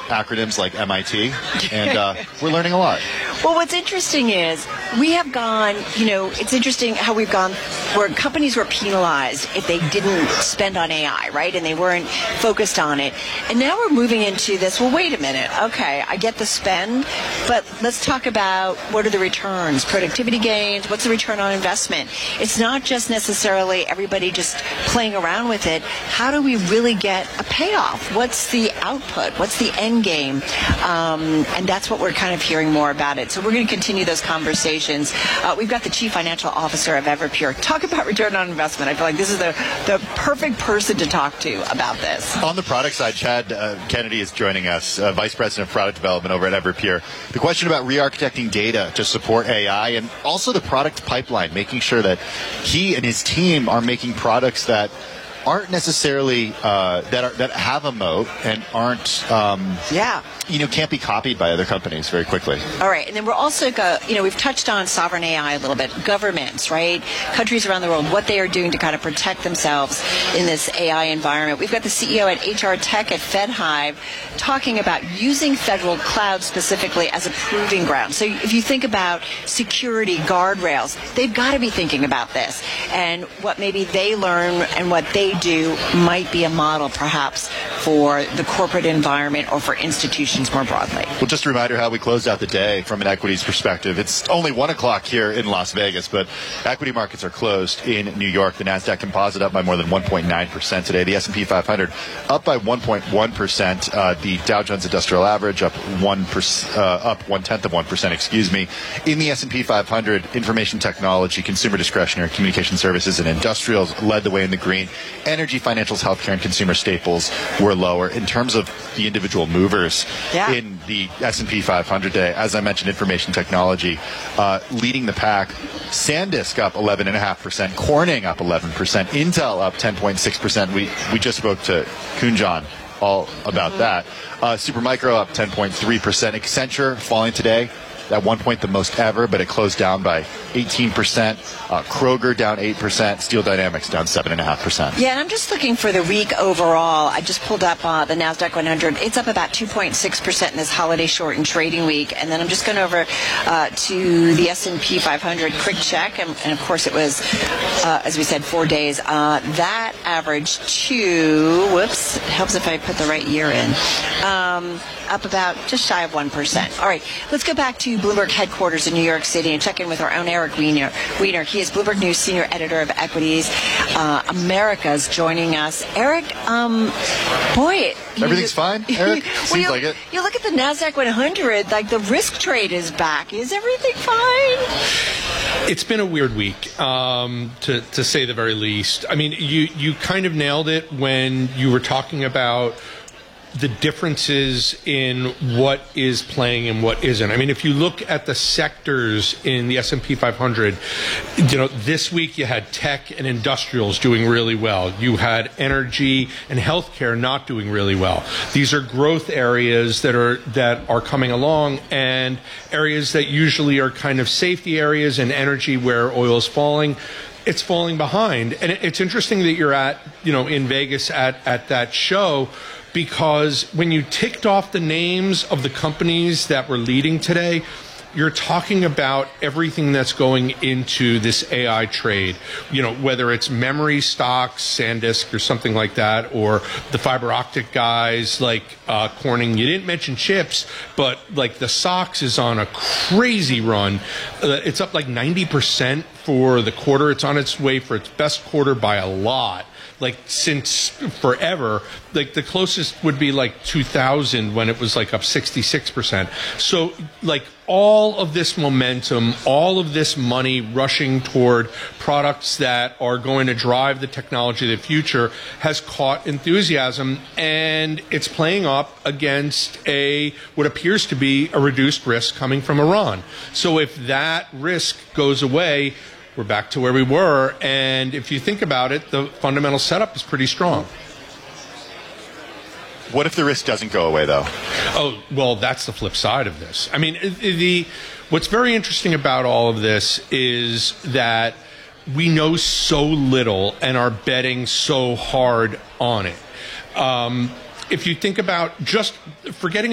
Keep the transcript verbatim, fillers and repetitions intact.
acronyms like M I T, and uh, we're learning a lot. Well, what's interesting is we have gone, you know, it's interesting how we've gone where companies were penalized if they didn't spend on A I, right? And they weren't focused on it. And now we're moving into this, well, wait a minute. Okay, I get the spend, but let's talk about what are the returns, productivity gains, what's the return on investment? It's not just necessarily everybody just playing around with it. How do we really get a payoff? What's the output? What's the end game? Um, and that's what we're kind of hearing more about it. So we're going to continue those conversations. Uh, we've got the Chief Financial Officer of Everpure. Talk about return on investment. I feel like this is the, the perfect person to talk to about this. On the product side, Chad uh, Kennedy is joining us, uh, Vice President of Product Development over at Everpure. The question about re-architecting data to support A I and also the product pipeline, making sure that he and his team are making products that aren't necessarily uh, that are that have a moat and aren't um, yeah you know can't be copied by other companies very quickly. All right, and then we're also go, you know we've touched on sovereign A I a little bit. Governments, right? Countries around the world, what they are doing to kind of protect themselves in this A I environment. We've got the C E O at H R Tech at FedHive talking about using federal cloud specifically as a proving ground. So if you think about security guardrails, they've got to be thinking about this and what maybe they learn and what they do might be a model perhaps for the corporate environment or for institutions more broadly. Well, just a reminder how we closed out the day from an equities perspective. It's only one o'clock here in Las Vegas, but equity markets are closed in New York. The NASDAQ Composite up by more than one point nine percent today. The S and P five hundred up by one point one percent. Uh, the Dow Jones Industrial Average up one percent, uh, up one-tenth of one percent, excuse me. In the S and P five hundred, information technology, consumer discretionary, communication services, and industrials led the way in the green. Energy, financials, healthcare, and consumer staples were lower. In terms of the individual movers yeah. in the S and P five hundred day, as I mentioned, information technology uh, leading the pack. SanDisk up eleven point five percent, Corning up eleven percent, Intel up ten point six percent. We we just spoke to Kunjan all about mm-hmm. that. Uh, Supermicro up ten point three percent. Accenture falling today. At one point the most ever, but it closed down by eighteen percent. Uh, Kroger down eight percent. Steel Dynamics down seven point five percent. Yeah, and I'm just looking for the week overall. I just pulled up uh, the NASDAQ one hundred. It's up about two point six percent in this holiday shortened trading week. And then I'm just going over uh, to the S and P five hundred. Quick check. And, and of course, it was, uh, as we said, four days. Uh, that averaged to, whoops, it helps if I put the right year in, um, up about just shy of one percent. All right, let's go back to Bloomberg headquarters in New York City and check in with our own Eric Weiner. Weiner. He is Bloomberg News Senior Editor of Equities uh, Americas, joining us. Eric, um, boy. Everything's you, fine, Eric? well, Seems you, like it. You look at the NASDAQ one hundred, like the risk trade is back. Is everything fine? It's been a weird week, um, to, to say the very least. I mean, you, you kind of nailed it when you were talking about the differences in what is playing and what isn't. I mean, if you look at the sectors in the S and P five hundred, you know, this week you had tech and industrials doing really well. You had energy and healthcare not doing really well. These are growth areas that are that are coming along, and areas that usually are kind of safety areas, and energy where oil is falling. It's falling behind. And it's interesting that you're at, you know, in Vegas at, at that show, because when you ticked off the names of the companies that were leading today, you're talking about everything that's going into this A I trade. You know, whether it's memory stocks, SanDisk or something like that, or the fiber optic guys like uh, Corning. You didn't mention chips, but like the S O X is on a crazy run. Uh, it's up like ninety percent for the quarter. It's on its way for its best quarter by a lot. Like since forever. Like the closest would be like two thousand when it was like up sixty-six percent. So like all of this momentum, all of this money rushing toward products that are going to drive the technology of the future has caught enthusiasm, and it's playing up against a what appears to be a reduced risk coming from Iran. So if that risk goes away, we're back to where we were, and if you think about it, the fundamental setup is pretty strong. What if the risk doesn't go away, though? Oh, well, that's the flip side of this. I mean, the what's very interesting about all of this is that we know so little and are betting so hard on it. Um, if you think about just forgetting